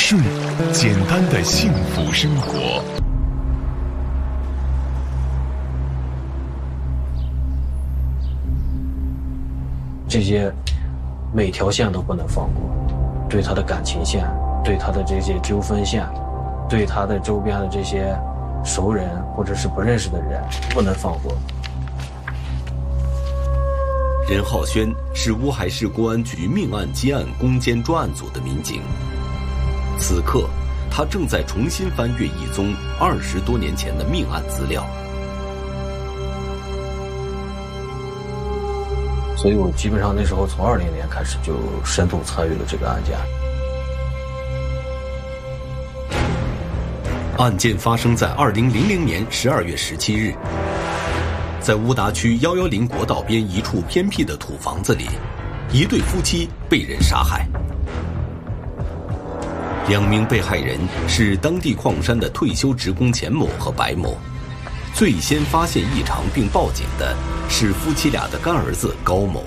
顺简单的幸福生活。 这些每条线都不能放过，对他的感情线，对他的这些纠纷线，对他的周边的这些熟人或者是不认识的人，不能放过。 任浩轩是乌海市公安局命案接案攻坚专案组的民警，此刻他正在重新翻阅一宗20多年前的命案资料。 所以我基本上那时候从20年开始就深度参与了这个案件。 案件发生在2000年12月17日，在乌达区110国道边一处偏僻的土房子里，一对夫妻被人杀害。2名被害人是当地矿山的退休职工钱某和白某。最先发现异常并报警的是夫妻俩的干儿子高某。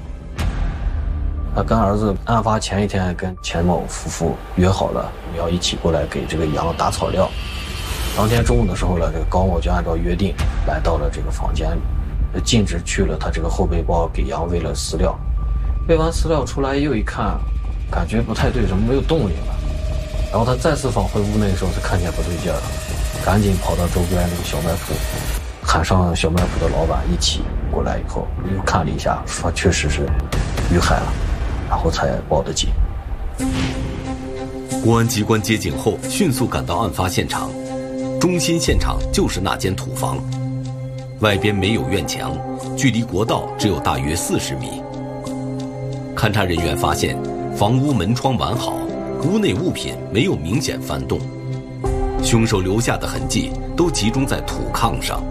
他干儿子案发前一天跟钱某夫妇约好了，要一起过来给这个羊打草料。当天中午的时候呢，这个高某就按照约定来到了这个房间里，径直去了他这个后背包给羊喂了饲料。喂完饲料出来又一看，感觉不太对，怎么没有动静了？然后他再次返回屋内的时候，他看见不对劲了，赶紧跑到周边那个小卖铺，喊上小卖铺的老板一起过来以后，又看了一下，说确实是遇害了，然后才报的警。 公安机关接警后迅速赶到案发现场，中心现场就是那间土房，外边没有院墙，距离国道只有大约40米。勘查人员发现，房屋门窗完好，屋内物品没有明显翻动，凶手留下的痕迹都集中在土炕上。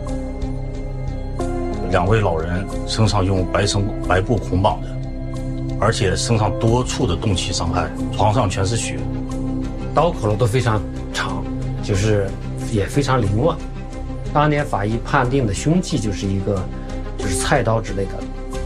2位老人身上用白布捆绑的，而且身上多处的钝器伤害，床上全是血， 刀口都非常长，就是也非常凌乱。当年法医判定的凶器就是菜刀之类的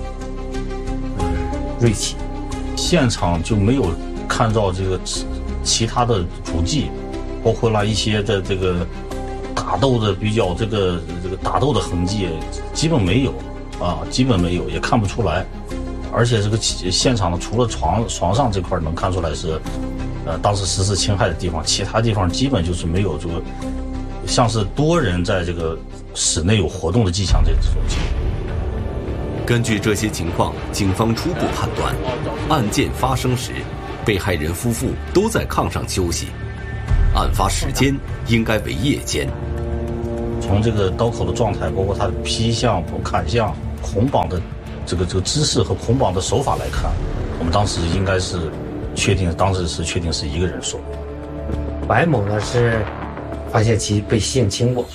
锐器。 现场就没有看到这个其他的足迹，包括了一些的这个打斗的这个打斗的痕迹，基本没有啊，基本没有，也看不出来。而且这个现场的除了床上这块能看出来是当时实施侵害的地方，其他地方基本就是没有这个像是多人在这个室内有活动的迹象这种情况。 根据这些情况，警方初步判断，案件发生时，被害人夫妇都在炕上休息，案发时间应该为夜间。 从这个刀口的状态，包括他的劈向、砍向、捆绑的这个姿势和捆绑的手法来看，我们当时应该是确定是一个人所为。 白某呢是发现其被性侵过。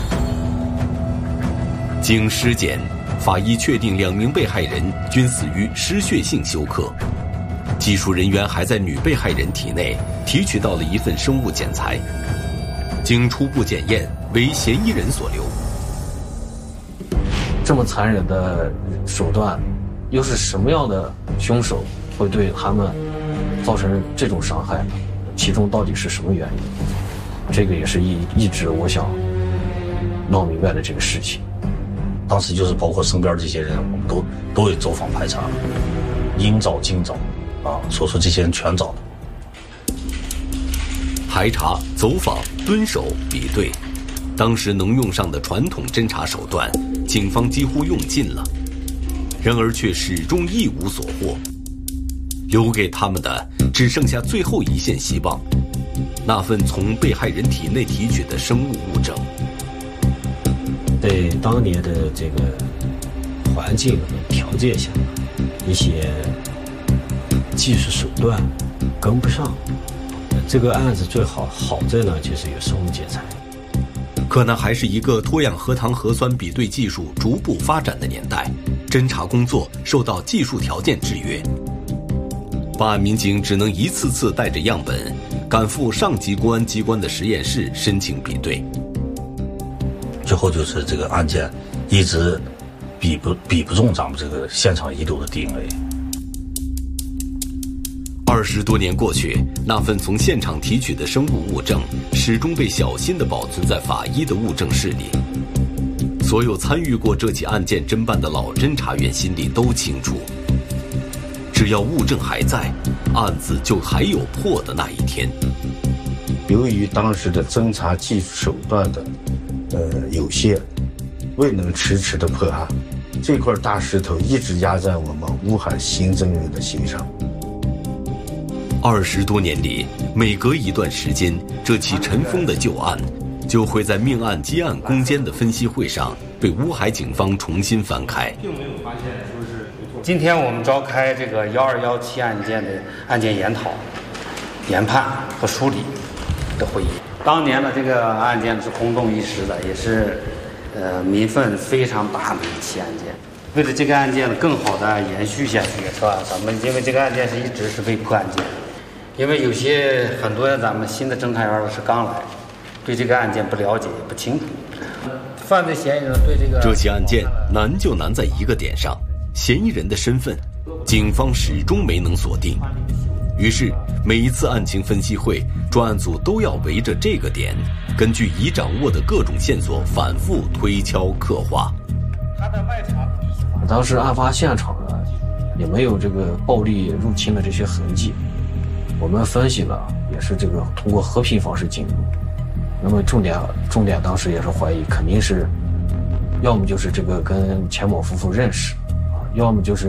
经尸检，法医确定2名被害人均死于失血性休克。技术人员还在女被害人体内提取到了一份生物检材，经初步检验为嫌疑人所留。 这么残忍的手段，又是什么样的凶手会对他们造成这种伤害呢？其中到底是什么原因？这个也是一直我想闹明白的这个事情。 当时就是包括身边这些人，我们都有走访排查，应找尽找啊，所说这些人全找了。 排查、走访、蹲守、比对，当时能用上的传统侦查手段，警方几乎用尽了，然而却始终一无所获。留给他们的只剩下最后一线希望，那份从被害人体内提取的生物物证。 在当年的这个环境和条件下，一些技术手段跟不上，这个案子最好在呢，就是有生物检材。 可那还是一个脱氧核糖核酸比对技术逐步发展的年代，侦查工作受到技术条件制约。办案民警只能一次次带着样本赶赴上级公安机关的实验室申请比对。 最后就是这个案件一直比不中咱们这个现场遗留的 DNA。 20多年过去，那份从现场提取的生物物证始终被小心地保存在法医的物证室里。所有参与过这起案件侦办的老侦查员心里都清楚，只要物证还在，案子就还有破的那一天。 由于当时的侦查技术手段的有限，未能迟迟的破案，这块大石头一直压在我们乌海刑侦员的心上。 20多年里，每隔一段时间，这起尘封的旧案就会在命案积案攻坚的分析会上被乌海警方重新翻开。 并没有发现说是今天我们召开这个1217案件的案件研讨、研判和梳理的会议。当年的这个案件是轰动一时的，也是民愤非常大的一起案件。为了这个案件呢更好的延续下去，是吧？咱们因为这个案件一直是未破案件，因为有些很多咱们新的侦查员是刚来，对这个案件不了解也不清楚。犯罪嫌疑人对这起案件难就难在一个点上，嫌疑人的身份，警方始终没能锁定。于是每一次案情分析会，专案组都要围着这个点，根据已掌握的各种线索反复推敲刻画。 当时案发现场呢，也没有这个暴力入侵的这些痕迹。我们分析了，也是这个通过和平方式进入。那么重点当时也是怀疑，肯定是，要么就是这个跟钱某夫妇认识，要么就是，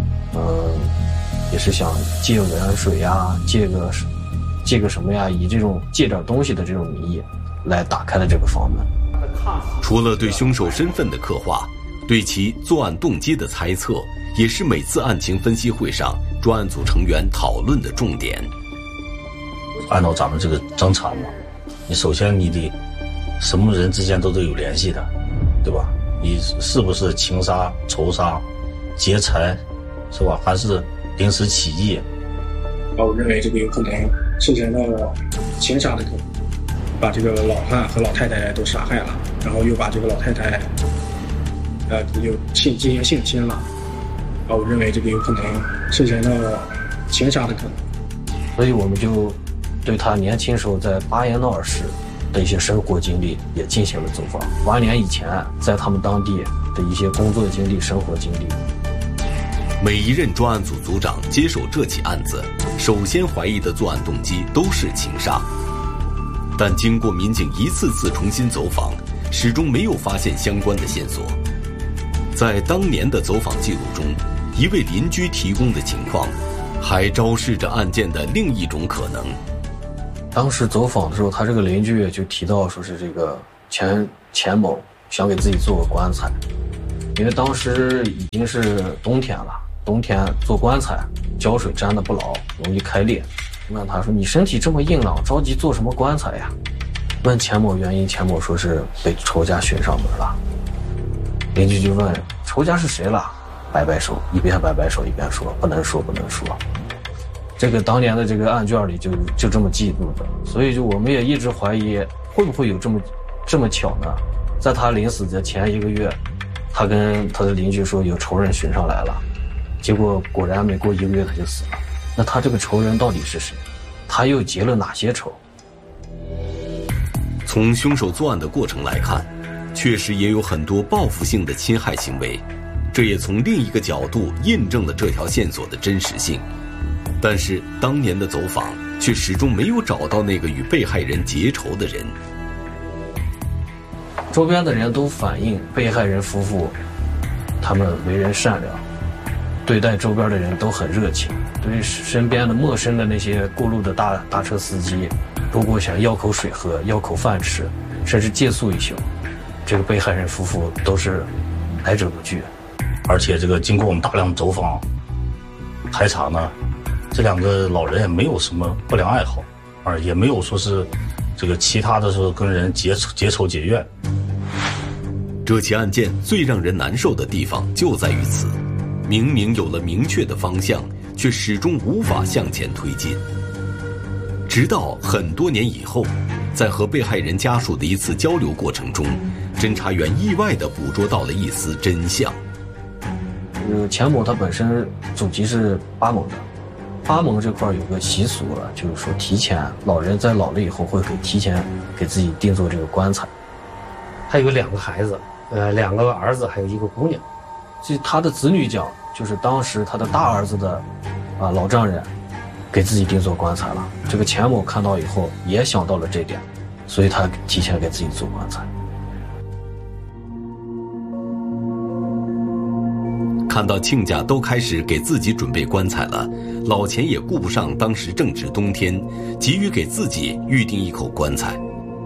也是想借碗水呀，借个什么呀，以这种借点东西的这种名义来打开了这个房门。 除了对凶手身份的刻画，对其作案动机的猜测，也是每次案情分析会上专案组成员讨论的重点。 按照咱们这个侦查嘛，你首先你得什么人之间都得有联系的，对吧？你是不是情杀、仇杀、劫财，是吧？还是临时起意？ 我认为这个有可能涉嫌到情杀的可能，把这个老汉和老太太都杀害了，然后又把这个老太太又进行性侵了。我认为这个有可能涉嫌到情杀的可能。 所以我们就对他年轻时候在巴彦淖尔市的一些生活经历也进行了走访，完联以前在他们当地的一些工作经历、生活经历。 每一任专案组组长接手这起案子，首先怀疑的作案动机都是情杀，但经过民警一次次重新走访，始终没有发现相关的线索。在当年的走访记录中，一位邻居提供的情况还昭示着案件的另一种可能。 当时走访的时候，他这个邻居就提到说是这个钱某想给自己做个棺材，因为当时已经是冬天了，冬天做棺材胶水粘得不牢，容易开裂。问他说：“你身体这么硬朗，着急做什么棺材呀？”问钱某原因，钱某说是被仇家寻上门了。邻居就问：“仇家是谁了？”摆摆手，一边摆手一边说：“不能说。”这个当年的这个案卷里就这么记录的，所以就我们也一直怀疑会不会有这么巧呢？在他临死的前1个月，他跟他的邻居说有仇人寻上来了，结果果然没过1个月他就死了。那他这个仇人到底是谁？他又结了哪些仇？ 从凶手作案的过程来看，确实也有很多报复性的侵害行为，这也从另一个角度印证了这条线索的真实性。但是当年的走访却始终没有找到那个与被害人结仇的人。 周边的人都反映被害人夫妇他们为人善良，对待周边的人都很热情，对身边的陌生的那些过路的大车司机，如果想要口水喝、要口饭吃，甚至借宿一宿，这个被害人夫妇都是来者不拒。 而且这个经过我们大量走访排查呢，这2个老人也没有什么不良爱好，也没有说是这个其他的时候跟人结仇结怨。 这起案件最让人难受的地方就在于此，明明有了明确的方向，却始终无法向前推进。直到很多年以后，在和被害人家属的一次交流过程中，侦查员意外地捕捉到了一丝真相。 钱某他本身祖籍是巴蒙的， 巴盟这块有个习俗了，就是说提前老人在老了以后会提前给自己定做这个棺材。 他有2个孩子，2个儿子，还有1个姑娘。 据他的子女讲，就是当时他的大儿子的老丈人给自己定做棺材了。这个钱某看到以后也想到了这点，所以他提前给自己做棺材。 看到亲家都开始给自己准备棺材了，老钱也顾不上当时正值冬天，急于给自己预定一口棺材。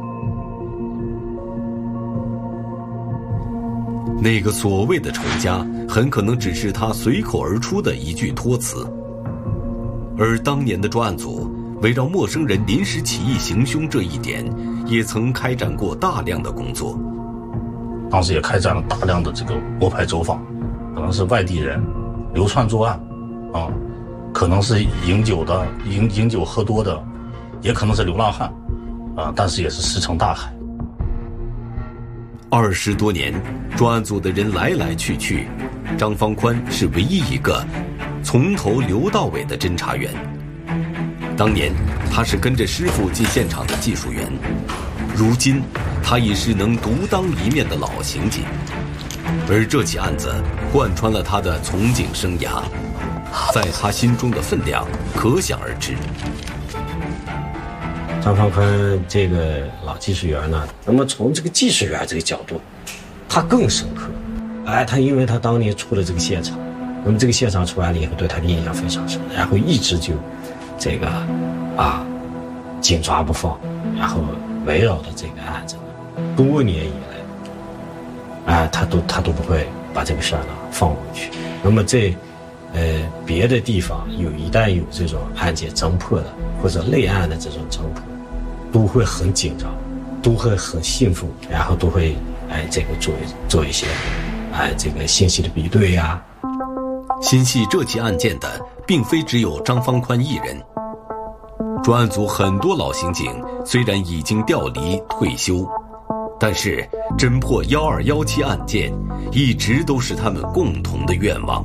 那个所谓的仇家，很可能只是他随口而出的一句托词。而当年的专案组围绕陌生人临时起意行凶这一点，也曾开展过大量的工作。 当时也开展了大量的这个摸排走访，可能是外地人流窜作案，可能是饮酒的、饮酒喝多的，也可能是流浪汉，但是也是石沉大海。 20多年，专案组的人来来去去，张方宽是唯一一个从头留到尾的侦查员。当年他是跟着师傅进现场的技术员，如今他已是能独当一面的老刑警。而这起案子贯穿了他的从警生涯，在他心中的分量可想而知。 张方宽这个老技术员呢，那么从这个技术员这个角度，他更深刻。他因为他当年出了这个现场，那么这个现场出来了以后，对他的印象非常深，然后一直就这个紧抓不放，然后围绕着这个案子多年以来，他都不会把这个事儿呢放过去。那么别的地方一旦有这种案件侦破的或者类案的这种侦破，都会很紧张，都会很兴奋，然后都会这个做一些这个信息的比对呀。 心系这起案件的并非只有张方宽一人，专案组很多老刑警虽然已经调离退休，但是侦破1217案件一直都是他们共同的愿望。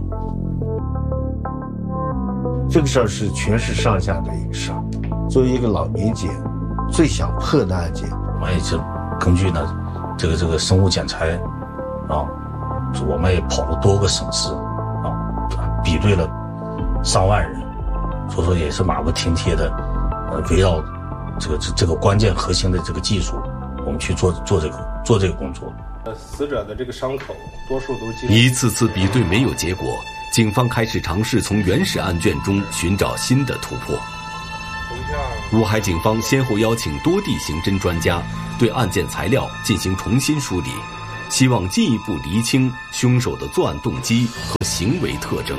这个事儿是全市上下的一个事儿。作为一个老民警，最想破的案件， 我们也是根据呢这个生物检材我们也跑了多个省市比对了上万人，所以说也是马不停蹄的围绕这个关键核心的这个技术，我们去做这个工作。 死者的这个伤口多数都是一次次比对没有结果，警方开始尝试从原始案卷中寻找新的突破。乌海警方先后邀请多地刑侦专家对案件材料进行重新梳理，希望进一步厘清凶手的作案动机和行为特征。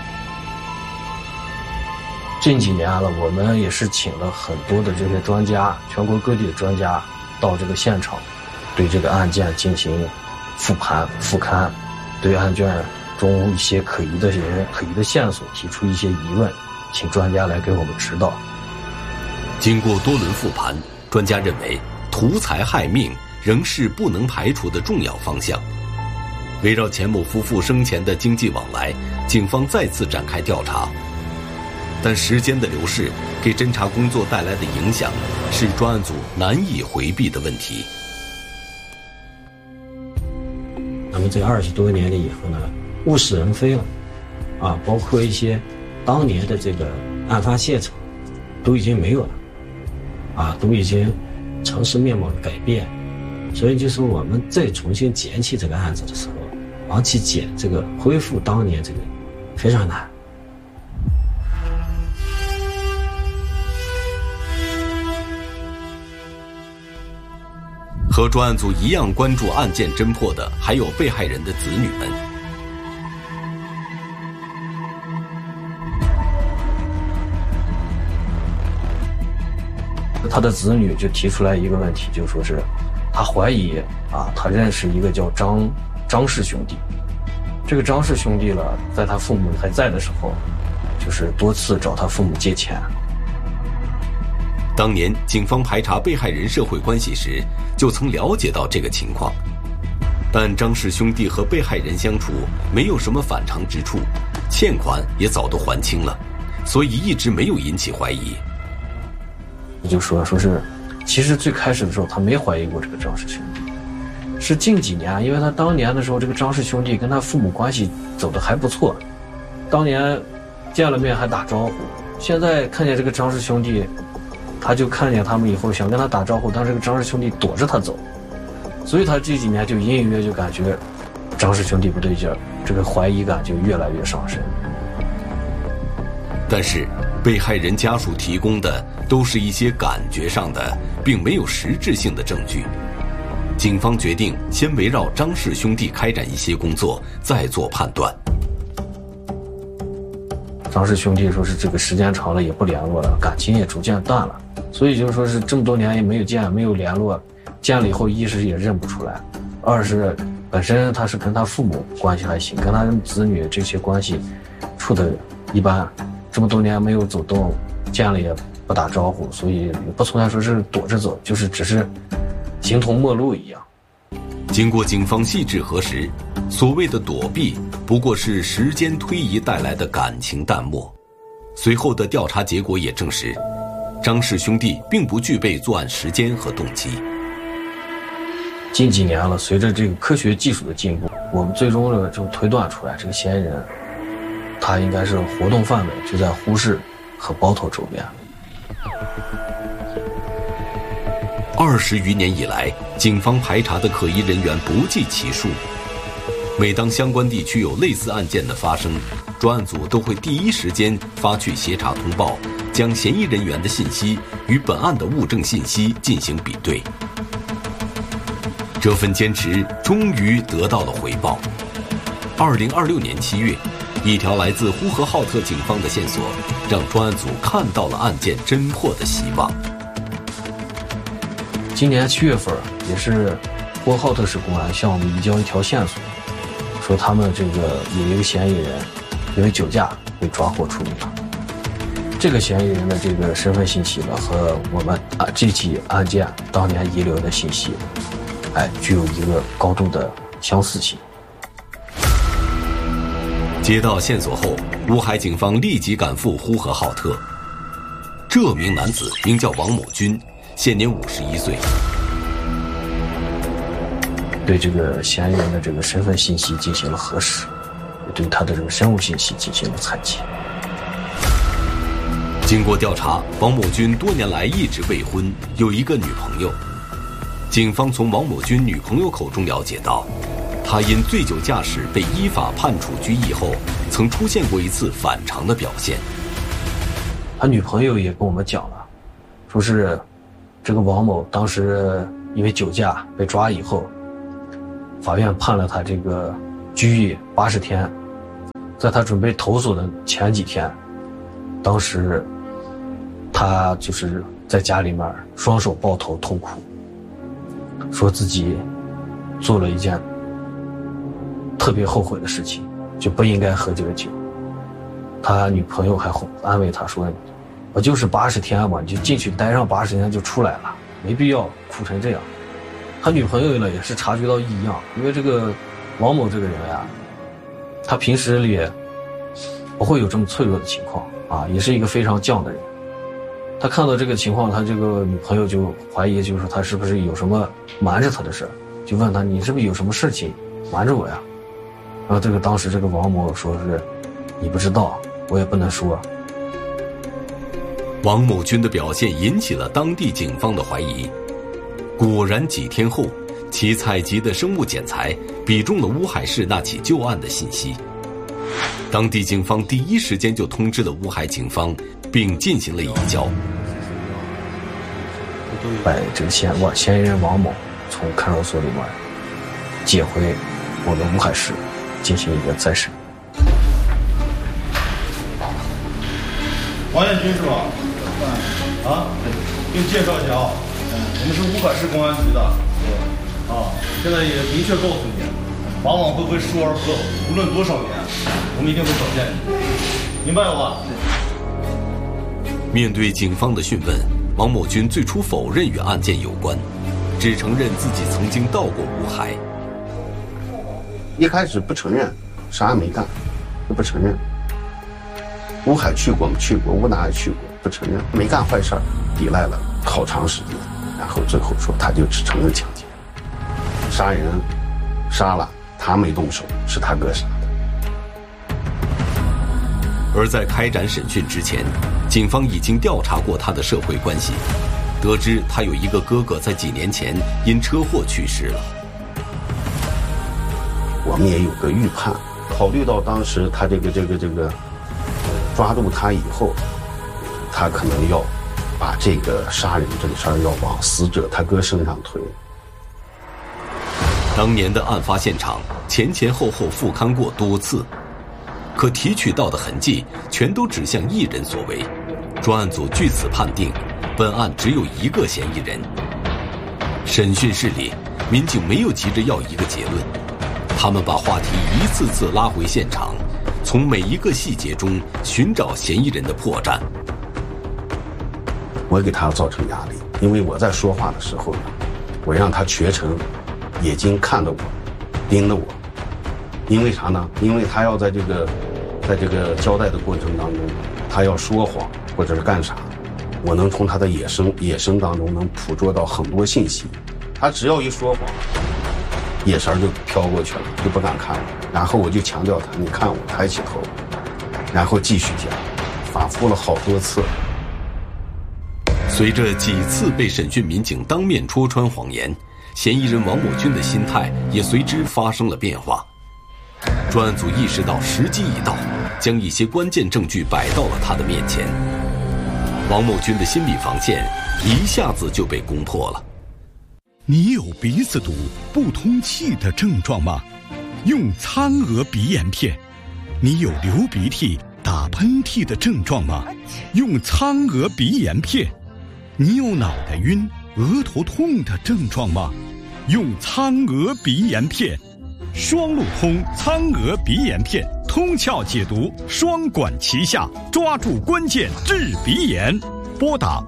近几年了，我们也是请了很多的这些专家，全国各地的专家到这个现场，对这个案件进行复盘、复勘，对案卷中一些可疑的人、可疑的线索提出一些疑问，请专家来给我们指导。 经过多轮复盘，专家认为图财害命仍是不能排除的重要方向。围绕钱某夫妇生前的经济往来，警方再次展开调查。但时间的流逝给侦查工作带来的影响，是专案组难以回避的问题。 那么这20多年了以后呢，物是人非了，包括一些当年的这个案发现场都已经没有了，都已经城市面貌的改变，所以就是我们再重新捡起这个案子的时候，往起捡这个恢复当年这个非常难。 和专案组一样关注案件侦破的还有被害人的子女们。 他的子女就提出来一个问题，就说是他怀疑他认识一个叫张氏兄弟，这个张氏兄弟了，在他父母还在的时候，就是多次找他父母借钱。 当年警方排查被害人社会关系时，就曾了解到这个情况，但张氏兄弟和被害人相处没有什么反常之处，欠款也早都还清了， 所以一直没有引起怀疑。 就说是，其实最开始的时候他没怀疑过这个张氏兄弟，是近几年，因为他当年的时候这个张氏兄弟跟他父母关系走得还不错，当年见了面还打招呼，现在看见这个张氏兄弟，他就看见他们以后想跟他打招呼，但是这个张氏兄弟躲着他走，所以他这几年就隐隐约就感觉张氏兄弟不对劲儿，这个怀疑感就越来越上升。 但是被害人家属提供的都是一些感觉上的，并没有实质性的证据。警方决定先围绕张氏兄弟开展一些工作，再做判断。 张氏兄弟说是这个时间长了也不联络了，感情也逐渐淡了，所以就是说是这么多年也没有见，没有联络，见了以后一是也认不出来，二是本身他是跟他父母关系还行，跟他子女这些关系处的一般，这么多年没有走动，见了也不打招呼，所以也不存在说是躲着走，就是只是形同陌路一样。 经过警方细致核实，所谓的躲避不过是时间推移带来的感情淡漠。随后的调查结果也证实，张氏兄弟并不具备作案时间和动机。 近几年了，随着这个科学技术的进步，我们最终呢就推断出来，这个嫌疑人他应该是活动范围就在呼市和包头周边。 20余年以来，警方排查的可疑人员不计其数。每当相关地区有类似案件的发生，专案组都会第一时间发去协查通报，将嫌疑人员的信息与本案的物证信息进行比对。这份坚持终于得到了回报。2026年7月，一条来自呼和浩特警方的线索，让专案组看到了案件侦破的希望。 今年7月份，也是呼和浩特市公安向我们移交一条线索，说他们这个有一个嫌疑人因为酒驾被抓获处理了。这个嫌疑人的这个身份信息呢，和我们这起案件当年遗留的信息，具有一个高度的相似性。 接到线索后，乌海警方立即赶赴呼和浩特。这名男子名叫王某军，现年51岁。 对这个嫌疑人的这个身份信息进行了核实，也对他的这个生物信息进行了采集。 经过调查，王某军多年来一直未婚，有一个女朋友。警方从王某军女朋友口中了解到，他因醉酒驾驶被依法判处拘役后，曾出现过一次反常的表现。 他女朋友也跟我们讲了，说是这个王某当时因为酒驾被抓以后，法院判了他这个拘役80天，在他准备投诉的前几天，当时他就是在家里面双手抱头痛哭，说自己做了一件特别后悔的事情，就不应该喝这个酒。他女朋友还安慰他说，我就是80天嘛，你就进去待上80天就出来了，没必要哭成这样。他女朋友呢也是察觉到异样，因为这个王某这个人呀，他平时里不会有这么脆弱的情况啊，也是一个非常犟的人。他看到这个情况，他这个女朋友就怀疑，就是他是不是有什么瞒着他的事，就问他，你是不是有什么事情瞒着我呀？然后当时这个王某说是，你不知道，我也不能说。 王某军的表现引起了当地警方的怀疑。果然几天后，其采集的生物检材比中了乌海市那起旧案的信息。当地警方第一时间就通知了乌海警方，并进行了移交。 把这个嫌疑人王某从看守所里面接回我们乌海市进行一个再审。 王彦军是吧？啊，给你介绍一下啊，我们是乌海市公安局的。现在也明确告诉你，往往会疏而不漏，无论多少年，我们一定会找见你，明白了吧？ 面对警方的讯问，王某军最初否认与案件有关，只承认自己曾经到过乌海。 一开始不承认，啥也没干，就不承认。 乌海去过吗？去过。乌哪也去过，不承认，没干坏事，抵赖了好长时间，然后最后说他就只承认抢劫，杀人杀了，他没动手，是他哥杀的。 而在开展审讯之前，警方已经调查过他的社会关系，得知他有一个哥哥在几年前因车祸去世了。 我们也有个预判，考虑到当时他这个抓住他以后，他可能要把这个杀人这个事儿要往死者他哥身上推。 当年的案发现场前前后后复勘过多次，可提取到的痕迹全都指向一人所为。专案组据此判定，本案只有一个嫌疑人。审讯室里，民警没有急着要一个结论，他们把话题一次次拉回现场，从每一个细节中寻找嫌疑人的破绽。 我给他造成压力，因为我在说话的时候呢，我让他全程眼睛看着我，盯着我。因为啥呢？因为他要在这个交代的过程当中，他要说谎或者是干啥，我能从他的眼神当中能捕捉到很多信息。他只要一说谎，眼神就飘过去了，就不敢看了。然后我就强调他，你看我，抬起头，然后继续讲，反复了好多次。 随着几次被审讯民警当面戳穿谎言，嫌疑人王某军的心态也随之发生了变化。专案组意识到时机已到，将一些关键证据摆到了他的面前。王某军的心理防线一下子就被攻破了。 你有鼻子堵、不通气的症状吗？用苍娥鼻炎片。你有流鼻涕、打喷嚏的症状吗？用苍娥鼻炎片。你有脑袋晕、额头痛的症状吗？用苍娥鼻炎片。双路通苍娥鼻炎片，通窍解毒，双管齐下，抓住关键治鼻炎。拨打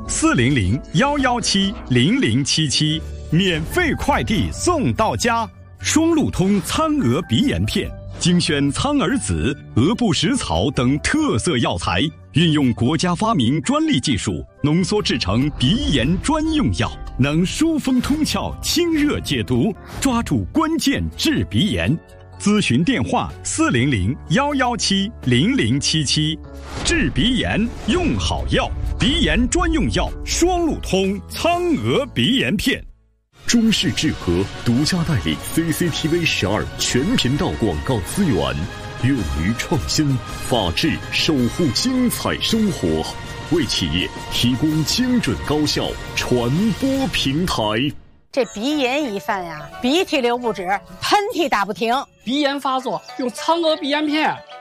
400-117-0077，免费快递送到家。双路通苍娥鼻炎片，精选苍耳子、鹅不食草等特色药材，运用国家发明专利技术，浓缩制成鼻炎专用药，能疏风通窍、清热解毒，抓住关键治鼻炎。咨询电话400-117-0077。治鼻炎用好药，鼻炎专用药双路通苍娥鼻炎片。 中视智和独家代理 CCTV 12全频道广告资源，勇于创新，法治守护精彩生活，为企业提供精准高效传播平台。 这鼻炎一犯呀，鼻涕流不止，喷嚏打不停， 鼻炎发作用苍娥鼻炎片